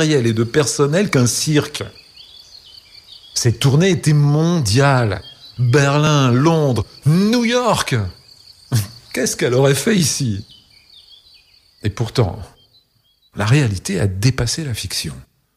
matériel et de personnel qu'un cirque. Cette tournée était mondiale. Berlin, Londres, New York. Qu'est-ce qu'elle aurait fait ici? Et pourtant, la réalité a dépassé la fiction.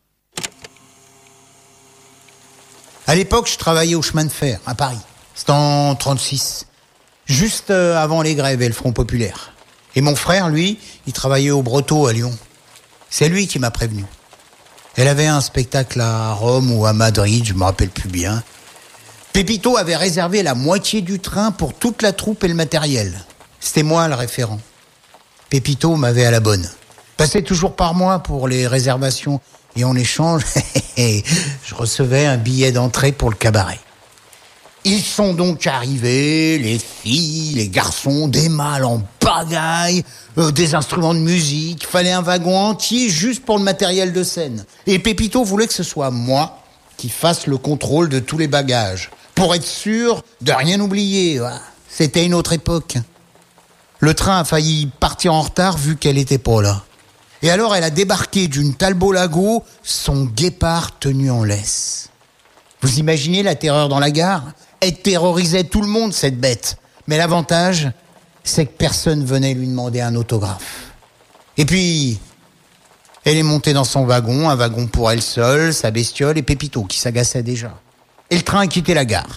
À l'époque, je travaillais au chemin de fer, à Paris. C'était en 36. Juste avant les grèves et le Front populaire. Et mon frère, lui, il travaillait au Breteau à Lyon. C'est lui qui m'a prévenu. Elle avait un spectacle à Rome ou à Madrid, je me rappelle plus bien. Pépito avait réservé la moitié du train pour toute la troupe et le matériel. C'était moi le référent. Pépito m'avait à la bonne. Passait toujours par moi pour les réservations. Et en échange, je recevais un billet d'entrée pour le cabaret. Ils sont donc arrivés, les filles, les garçons, des mâles en pagaille, des instruments de musique. Fallait un wagon entier juste pour le matériel de scène. Et Pépito voulait que ce soit moi qui fasse le contrôle de tous les bagages, pour être sûr de rien oublier. C'était une autre époque. Le train a failli partir en retard vu qu'elle était pas là. Et alors elle a débarqué d'une Talbot Lago, son guépard tenu en laisse. Vous imaginez la terreur dans la gare ? Elle terrorisait tout le monde, cette bête. Mais l'avantage, c'est que personne venait lui demander un autographe. Et puis, elle est montée dans son wagon, un wagon pour elle seule, sa bestiole et Pépito qui s'agaçait déjà. Et le train a quitté la gare.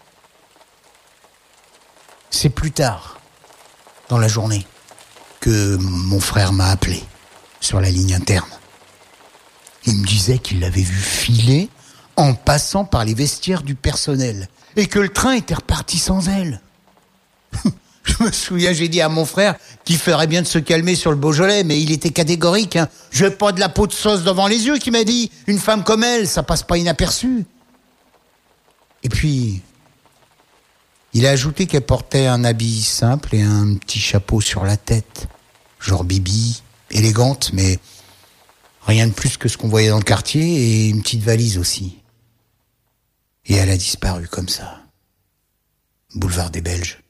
C'est plus tard, dans la journée, que mon frère m'a appelé sur la ligne interne. Il me disait qu'il l'avait vu filer en passant par les vestiaires du personnel et que le train était reparti sans elle. Je me souviens, j'ai dit à mon frère qu'il ferait bien de se calmer sur le Beaujolais, mais il était catégorique. Je veux pas de la peau de sauce devant les yeux, qui m'a dit. Une femme comme elle, ça passe pas inaperçu. Et puis, il a ajouté qu'elle portait un habit simple et un petit chapeau sur la tête. Genre bibi, élégante, mais rien de plus que ce qu'on voyait dans le quartier, et une petite valise aussi. Et elle a disparu comme ça. Boulevard des Belges.